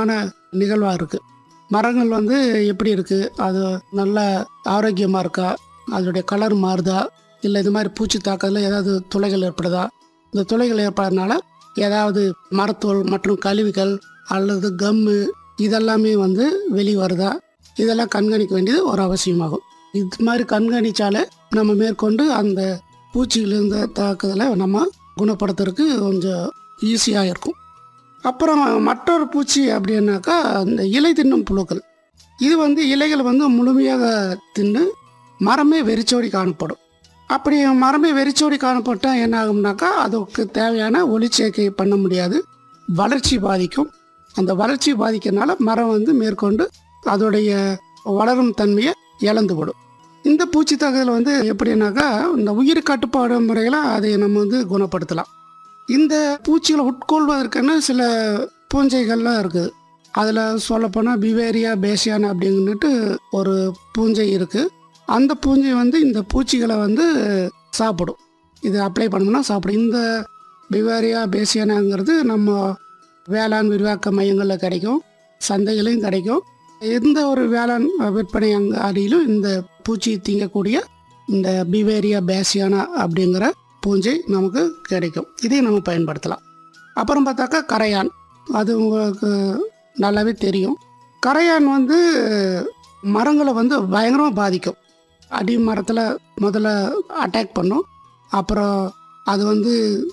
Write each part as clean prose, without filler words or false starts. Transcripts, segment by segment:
முக்கியமான நிகழ்வாக இருக்குது. மரங்கள் வந்து எப்படி இருக்குது, அது நல்ல ஆரோக்கியமாக இருக்கா, அதோடைய கலர் மாறுதா, இல்லை இது மாதிரி பூச்சி தாக்கத்தில் ஏதாவது துளைகள் ஏற்படுதா, இந்த துளைகள் ஏற்படுறதுனால ஏதாவது மரத்தோல் மற்றும் கழிவுகள் அல்லது கம்மு இதெல்லாமே வந்து வெளியே வருதா, இதெல்லாம் கண்காணிக்க வேண்டியது ஒரு அவசியமாகும். இது மாதிரி கண்காணித்தாலே நம்ம மேற்கொண்டு அந்த பூச்சியிலிருந்த தாக்குதலை நம்ம குணப்படுத்துறதுக்கு கொஞ்சம் ஈஸியாக இருக்கும். அப்புறம் மற்றொரு பூச்சி அப்படின்னாக்கா இந்த இலை தின்னும் புழுக்கள். இது வந்து இலைகள் வந்து முழுமையாக தின்னு மரமே வெறிச்சோடி காணப்படும். அப்படி மரமே வெறிச்சோடி காணப்பட்டால் என்ன ஆகும்னாக்கா அதுக்கு தேவையான ஒளிச்சேர்க்கை பண்ண முடியாது, வளர்ச்சி பாதிக்கும். அந்த வளர்ச்சி பாதிக்கிறதுனால மரம் வந்து மேற்கொண்டு அதோடைய வளரும் தன்மையை இழந்துவிடும். இந்த பூச்சி தாக்குதல் வந்து எப்படின்னாக்கா இந்த உயிர் கட்டுப்பாடு முறைகளை அதை நம்ம வந்து குணப்படுத்தலாம். இந்த பூச்சிகளை உட்கொள்வதற்கான சில பூஞ்சைகள்லாம் இருக்குது. அதில் சொல்லப்போனால் பிவேரியா பேசியானா அப்படின்னுட்டு ஒரு பூஞ்சை இருக்குது. அந்த பூஞ்சை வந்து இந்த பூச்சிகளை வந்து சாப்பிடும். இது அப்ளை பண்ணோம்னா சாப்பிடும். இந்த பிவேரியா பேசியானாங்கிறது நம்ம வேளாண் விரிவாக்க மையங்களில் கிடைக்கும், சந்தைகளையும் கிடைக்கும். எந்த ஒரு வேளாண் விற்பனை அடியிலும் இந்த பூச்சி திங்கக்கூடிய இந்த பிவேரியா பேசியானா அப்படிங்கிற பூஞ்சை நமக்கு கிடைக்கும். இதையும் நம்ம பயன்படுத்தலாம். அப்புறம் பார்த்தாக்கா கரையான், அது உங்களுக்கு நல்லாவே தெரியும். கரையான் வந்து மரங்களை வந்து பயங்கரமாக பாதிக்கும். அடி மரத்தில் முதல்ல அட்டாக் பண்ணும். அப்புறம் அது வந்து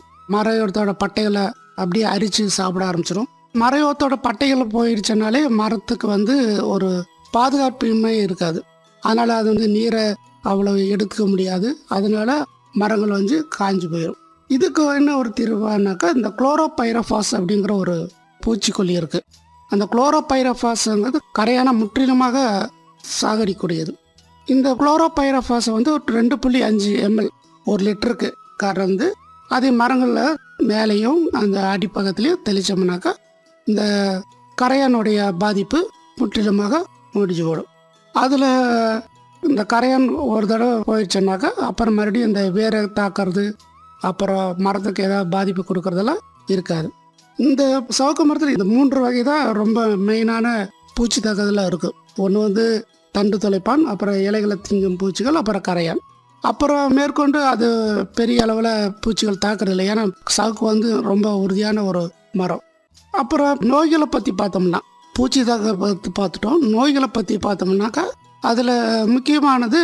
மரத்தோட பட்டைகளை அப்படியே அரித்து சாப்பிட ஆரம்பிச்சிடும். மரத்தோட பட்டைகள் போயிடுச்சுனாலே மரத்துக்கு வந்து ஒரு பாதுகாப்பின்மை இருக்காது. அதனால் அது வந்து நீரை அவ்வளோ எடுத்துக்க முடியாது. அதனால் மரங்கள் வந்து காஞ்சி போயிடும். இதுக்கு என்ன ஒரு தீர்வானாக்கா இந்த குளோரோபைரஃபாஸ் அப்படிங்கிற ஒரு பூச்சிக்கொல்லி இருக்குது. அந்த குளோரோபைரஃபாஸ்ங்கிறது கரையான முற்றிலுமாக சாகடிக்கூடியது. இந்த குளோரோபைரஃபாஸை வந்து 2.5 ml 1 லிட்டருக்கு கறந்து அதை மரங்களில் மேலேயும் அந்த அடிப்பக்கத்துலேயும் தெளித்தோம்னாக்கா இந்த கரையானுடைய பாதிப்பு முற்றிலுமாக முடிஞ்சு போடும். அதில் இந்த கரையான் ஒரு தடவை போயிடுச்சுனாக்கா அப்புறம் மறுபடியும் இந்த வேரை தாக்கிறது, அப்புறம் மரத்துக்கு ஏதாவது பாதிப்பு கொடுக்கறதெல்லாம் இருக்காது. இந்த சவுக்கு மரத்தில் இந்த 3 வகை தான் ரொம்ப மெயினான பூச்சி தாக்குதலாக இருக்குது. ஒன்று வந்து தண்டு துளைப்பான், அப்புறம் இலைகளை திங்கும் பூச்சிகள், அப்புறம் கரையான். அப்புறம் மேற்கொண்டு அது பெரிய அளவில் பூச்சிகள் தாக்குறதில்லை. ஏன்னா சவுக்கு வந்து ரொம்ப உறுதியான ஒரு மரம். அப்புறம் நோய்களை பற்றி பார்த்தோம்னா பூச்சி தாக்க பற்றி பார்த்துட்டோம். நோய்களை பற்றி பார்த்தோம்னாக்கா அதில் முக்கியமானது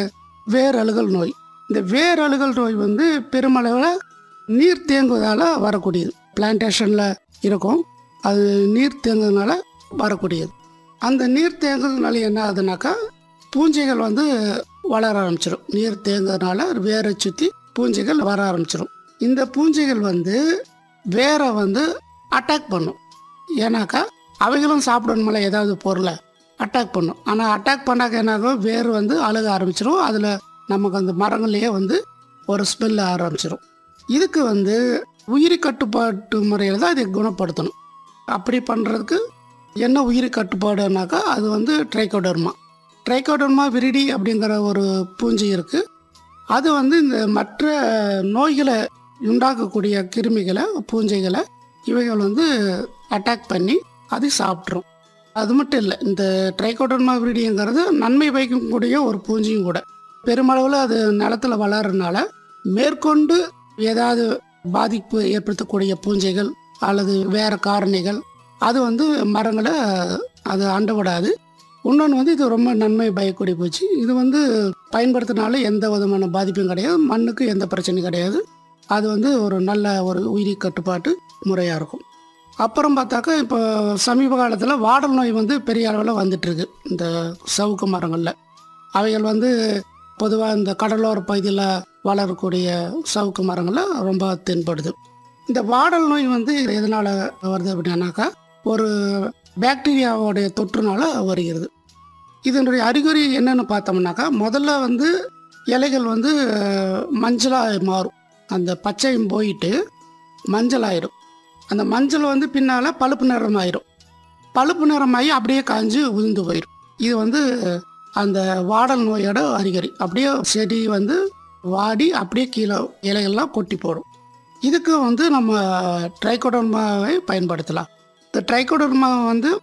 வேரழுகல் நோய். இந்த வேரழுகல் நோய் வந்து பெருமளவில் நீர் தேங்குவதால் வரக்கூடியது. பிளான்டேஷனில் இருக்கும், அது நீர் தேங்குவதனால வரக்கூடியது. அந்த நீர் தேங்குறதுனால என்ன ஆகுதுனாக்கா பூஞ்சைகள் வந்து வளர ஆரம்பிச்சிடும். நீர் தேங்குறதுனால வேரை சுற்றி பூஞ்சைகள் வர ஆரம்பிச்சிடும். இந்த பூஞ்சைகள் வந்து வேரை வந்து அட்டாக் பண்ணும். ஏன்னாக்கா அவைகளும் சாப்பிடணுமில்ல ஏதாவது பொருளை, அட்டாக் பண்ணும். ஆனால் அட்டாக் பண்ணாக்க என்னாகும், வேர் வந்து அழுக ஆரம்பிச்சிடும். அதில் நமக்கு அந்த மரங்கள்லேயே வந்து ஒரு ஸ்மெல் ஆரம்பிச்சிடும். இதுக்கு வந்து உயிரி கட்டுப்பாட்டு முறையில் தான் இதை குணப்படுத்தணும். அப்படி பண்ணுறதுக்கு என்ன உயிரி கட்டுப்பாடுனாக்கா அது வந்து ட்ரைகோடர்மா விரிடி அப்படிங்கிற ஒரு பூஞ்சை இருக்குது. அது வந்து இந்த மற்ற நோய்களை உண்டாக்கக்கூடிய கிருமிகளை, பூஞ்சைகளை இவைகள் வந்து அட்டாக் பண்ணி அதை சாப்பிட்ரும். அது மட்டும் இல்லை, இந்த ட்ரைகோடர்மா விரிடிங்கிறது நன்மை பயக்கக்கூடிய ஒரு பூஞ்சியும் கூட. பெருமளவில் அது நிலத்தில் வளர்றதுனால மேற்கொண்டு ஏதாவது பாதிப்பு ஏற்படுத்தக்கூடிய பூஞ்சைகள் அல்லது வேறு காரணிகள் அது வந்து மரங்களை அது அண்ட விடாது. இன்னொன்று வந்து இது ரொம்ப நன்மை பயக்கூடிய பூச்சி. இது வந்து பயன்படுத்தினால எந்த விதமான பாதிப்பும் கிடையாது, மண்ணுக்கு எந்த பிரச்சனையும் கிடையாது. அது வந்து ஒரு நல்ல ஒரு உயிரி கட்டுப்பாட்டு முறையாக இருக்கும். அப்புறம் பார்த்தாக்கா இப்போ சமீப காலத்தில் வாடல் நோய் வந்து பெரிய அளவில் வந்துட்டுருக்கு இந்த சவுக்கு மரங்களில். அவைகள் வந்து பொதுவாக இந்த கடலோர பகுதியில் வளரக்கூடிய சவுக்கு மரங்களில் ரொம்ப தென்படுது. இந்த வாடல் நோய் வந்து எதனால் வருது அப்படின்னாக்கா ஒரு பாக்டீரியாவோடைய தொற்றுனால வருகிறது. இதனுடைய அறிகுறி என்னன்னு பார்த்தோம்னாக்கா முதல்ல வந்து இலைகள் வந்து மஞ்சளாக மாறும். அந்த பச்சையும் போயிட்டு மஞ்சள் ஆயிடும். அந்த மஞ்சள் வந்து பின்னால் பழுப்பு நிறமாயிடும். பழுப்பு நிறமாகி அப்படியே காய்ஞ்சு உதிர்ந்து போயிடும். இது வந்து அந்த வாடல் நோயோட அறிகுறி. அப்படியே செடி வந்து வாடி அப்படியே கீழே இலைகள்லாம் கொட்டி போடும். இதுக்கு வந்து நம்ம ட்ரைகோடர்மாவை பயன்படுத்தலாம். இந்த ட்ரைகோடர்மா வந்து